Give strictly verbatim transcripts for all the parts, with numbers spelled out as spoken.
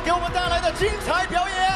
给我们带来的精彩表演。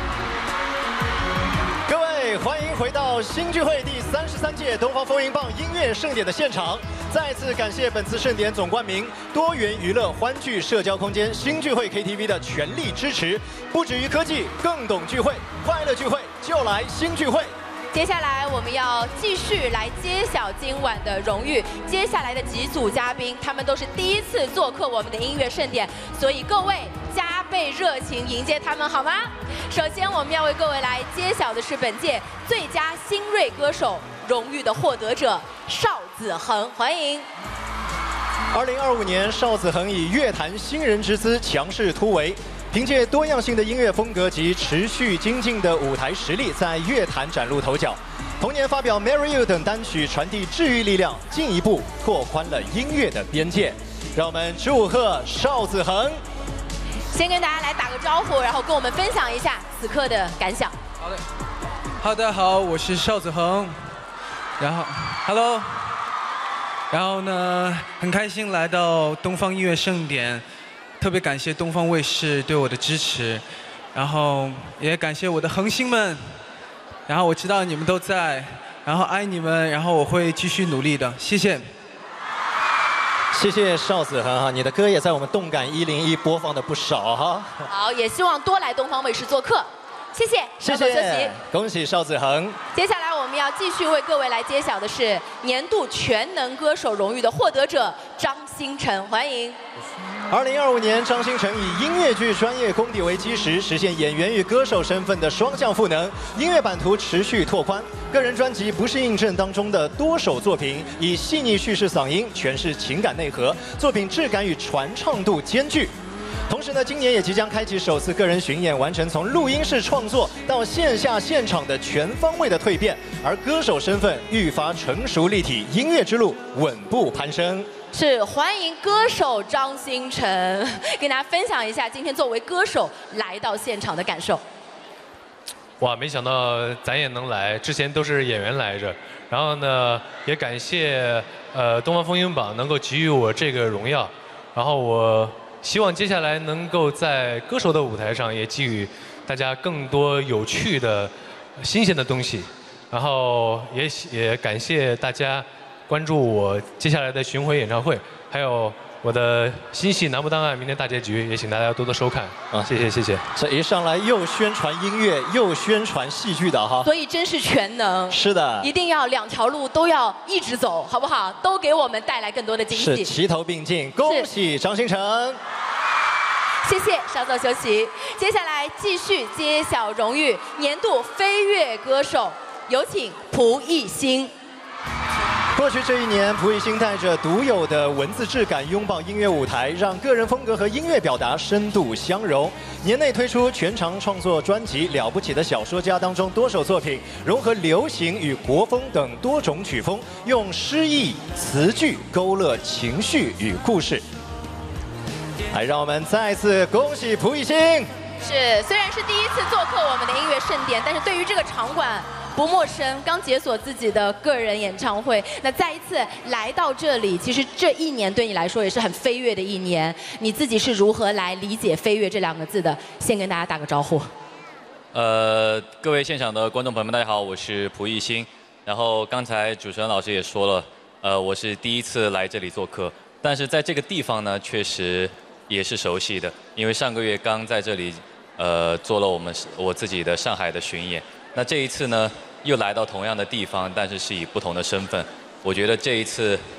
各位，欢迎回到新聚会第三十三届东方风云榜音乐盛典的现场。再次感谢本次盛典总冠名多元娱乐欢聚社交空间新聚会 K T V 的全力支持。不止于科技，更懂聚会，快乐聚会就来新聚会。 接下来我们要继续来揭晓今晚的荣誉。接下来的几组嘉宾，他们都是第一次做客我们的音乐盛典，所以各位加倍热情迎接他们，好吗？首先，我们要为各位来揭晓的是本届最佳新锐歌手荣誉的获得者邵子恒，欢迎。 二零二五年，邵子恒以乐坛新人之姿强势突围，凭借多样性的音乐风格及持续精进的舞台实力，在乐坛崭露头角。同年发表《Marry You》等单曲，传递治愈力量，进一步拓宽了音乐的边界。让我们祝贺邵子恒。 先跟大家来打个招呼，然后跟我们分享一下此刻的感想。 好的，好，大家好，我是邵子恒。然后 ，Hello。 然后呢，很开心来到东方音乐盛典，特别感谢东方卫视对我的支持，然后也感谢我的恒星们，然后我知道你们都在，然后爱你们，然后我会继续努力的，谢谢。 谢谢邵子恒哈，你的歌也在我们动感一零一播放的不少哈。 好，也希望多来东方卫视做客。 谢谢， 谢谢，恭喜邵子恒。 接下来我们要继续为各位来揭晓的是年度全能歌手荣誉的获得者张新成，欢迎。 二零二五年，张新成以音乐剧专业功底为基石，实现演员与歌手身份的双向赋能，音乐版图持续拓宽。个人专辑《不是印证》当中的多首作品，以细腻叙事嗓音诠释情感内核，作品质感与传唱度兼具。 同时呢，今年也即将开启首次个人巡演，完成从录音室创作到线下现场的全方位的蜕变，而歌手身份愈发成熟立体，音乐之路稳步攀升。 是欢迎歌手张新成，跟大家分享一下今天作为歌手来到现场的感受。 哇，没想到咱也能来，之前都是演员来着。然后呢，也感谢呃东方风云榜能够给予我这个荣耀，然后我。 希望接下来能够在歌手的舞台上也给予大家更多有趣的、新鲜的东西，然后也也感谢大家关注我接下来的巡回演唱会，还有我的新戏《南部档案》明天大结局，也请大家多多收看啊！谢谢谢谢。 这一上来又宣传音乐又宣传戏剧的哈， 所以真是全能。 是的， 一定要两条路都要一直走，好不好？都给我们带来更多的惊喜。 是齐头并进，恭喜张新成。 谢谢，稍作休息。接下来继续揭晓荣誉，年度飞跃歌手，有请蒲熠星。 过去这一年，蒲熠星带着独有的文字质感拥抱音乐舞台，让个人风格和音乐表达深度相融。年内推出全长创作专辑《了不起的小说家》当中多首作品，融合流行与国风等多种曲风，用诗意词句勾勒情绪与故事。 来，让我们再次恭喜蒲熠星。 是，虽然是第一次做客我们的音乐盛典，但是对于这个场馆不陌生。刚解锁自己的个人演唱会，那再一次来到这里，其实这一年对你来说也是很飞跃的一年。你自己是如何来理解“飞跃”这两个字的？先跟大家打个招呼。 呃，各位现场的观众朋友们，大家好，我是蒲熠星。然后刚才主持人老师也说了，呃，我是第一次来这里做客，但是在这个地方呢，确实。 也是熟悉的，因为上个月刚在这里，呃，做了我们我自己的上海的巡演。那这一次呢，又来到同样的地方，但是是以不同的身份。我觉得这一次